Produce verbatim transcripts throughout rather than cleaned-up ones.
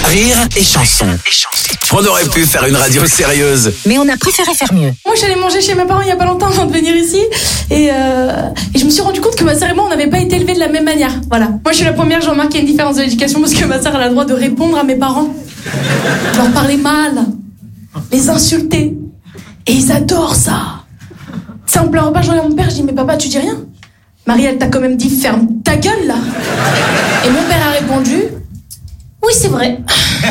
Rire et chanson. On aurait pu faire une radio sérieuse, mais on a préféré faire mieux. Moi, je suis allée manger chez mes parents il y a pas longtemps avant de venir ici, et, euh, et je me suis rendu compte que ma sœur et moi, on n'avait pas été élevés de la même manière. Voilà. Moi, je suis la première, j'ai remarqué une différence de l'éducation parce que ma sœur elle a le droit de répondre à mes parents, leur parler mal, les insulter, et ils adorent ça. C'est en plein repas, je regarde mon père, je dis mais papa, tu dis rien? Marie, elle t'a quand même dit ferme ta gueule là. Et mon père a répondu oui, c'est vrai.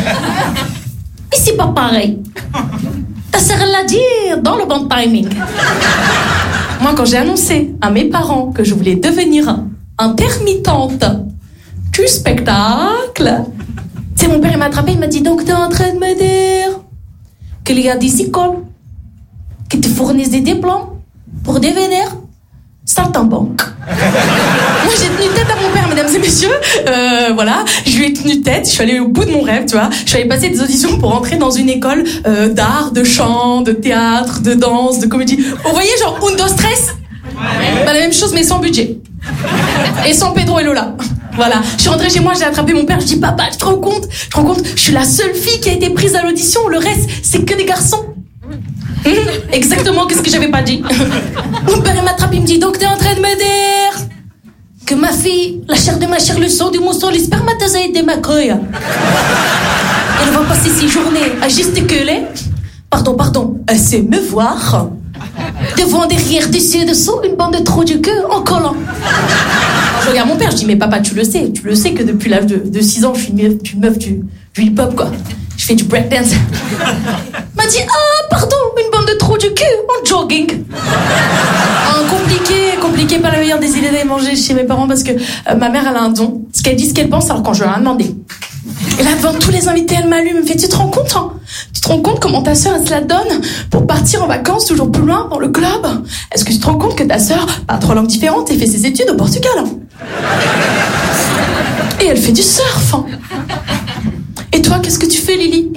Mais c'est pas pareil. Ta sœur l'a dit dans le bon timing. Moi, quand j'ai annoncé à mes parents que je voulais devenir intermittente du spectacle, c'est mon père, il m'a attrapé, il m'a dit donc t'es en train de me dire qu'il y a des écoles qui te fournissent des diplômes pour devenir saltimbanque. Moi, j'ai tenu tête à mon père, mesdames et messieurs. Euh, voilà, je lui ai tenu tête. Je suis allée au bout de mon rêve, tu vois. Je suis allée passer des auditions pour entrer dans une école euh, d'art, de chant, de théâtre, de danse, de comédie. Vous voyez, genre Undo Stress. Ouais. Bah, la même chose, mais sans budget. Et sans Pedro et Lola. Voilà. Je suis rentrée chez moi, j'ai attrapé mon père. Je dis papa, tu te rends compte? Je te rends compte? Je suis la seule fille qui a été prise à l'audition. Le reste, c'est que des garçons. Exactement, qu'est-ce que j'avais pas dit? Mon père il m'attrape, il me dit donc t'es en train de me dire que ma fille, la chair de ma chair, le sang du mousson, les spermatozoïdes de ma couille, elle va passer ses journées à gesticuler, pardon, pardon, à se me voir devant, derrière, dessus, dessous, une bande de trous du cul en collant. Alors, je regarde mon père, je dis mais papa, tu le sais, tu le sais que depuis l'âge de, de six ans, je suis une meuf, une meuf du, du hip-hop quoi. Je fais du breakdance. M'a dit ah pardon, une bande de trous du cul en jogging. Ah, compliqué, compliqué, pas la meilleure des idées d'aller manger chez mes parents parce que euh, ma mère elle a un don. Ce qu'elle dit, ce qu'elle pense, alors quand je lui ai demandé. Et là devant tous les invités, elle m'allume, elle me fait tu te rends compte hein Tu te rends compte comment ta sœur elle se la donne pour partir en vacances toujours plus loin dans le club? Est-ce que tu te rends compte que ta sœur parle trois langues différentes et fait ses études au Portugal hein? Et elle fait du surf hein. Et toi, qu'est-ce que tu fais, Lily?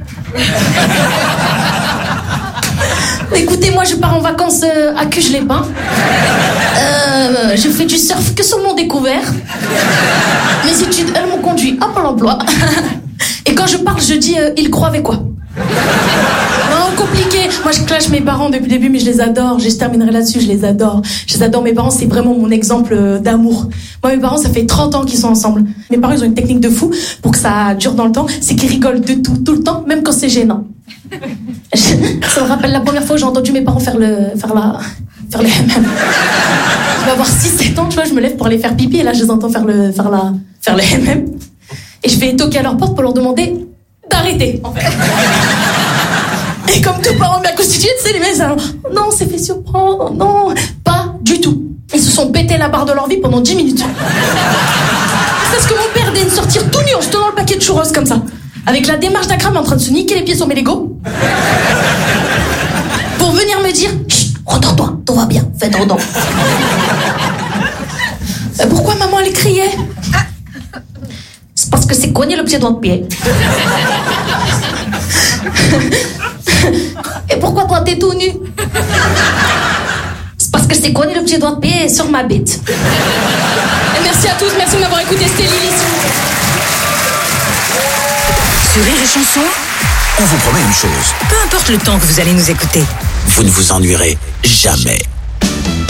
Écoutez, moi, je pars en vacances euh, à Cuges-les-Pins. Euh, je fais du surf que sur mon découvert. Mes études, elles m'ont conduit à Pôle emploi. Et quand je parle, je dis, euh, ils croient avec quoi? Non, compliqué. Moi, je clash mes parents depuis le début, mais je les adore. Je terminerai là-dessus, je les adore. Je les adore. Mes parents, c'est vraiment mon exemple d'amour. Moi, mes parents, ça fait trente ans qu'ils sont ensemble. Mes parents, ils ont une technique de fou pour que ça dure dans le temps. C'est qu'ils rigolent de tout, tout le temps, même quand c'est gênant. Ça me rappelle la première fois où j'ai entendu mes parents faire le, faire la, faire le M M. Je vais avoir six sept ans, tu vois, je me lève pour aller faire pipi et là, je les entends faire le, faire la, faire le M M. Et je vais toquer à leur porte pour leur demander d'arrêter, en fait. Et comme tout parent bien constitué, tu sais, les mecs, alors, non, c'est fait surprendre, non, pas du tout. Ils se sont pété la barre de leur vie pendant dix minutes. C'est ce que mon père daigne sortir tout nu en se tenant le paquet de churros comme ça. Avec la démarche d'un crâne en train de se niquer les pieds sur mes Legos. Pour venir me dire, chut, rendors-toi, tout va bien, fais ton don. Euh, pourquoi maman elle criait? C'est parce que c'est cogné le pied dans le pied. Et pourquoi toi t'es tout nu? C'est parce que c'est cogné le pied droit de pied sur ma bite. Et merci à tous, merci de m'avoir écouté, c'était Lily. Sur Rire et Chanson, on vous promet une chose. peu importe le temps que vous allez nous écouter, Vous ne vous ennuierez jamais.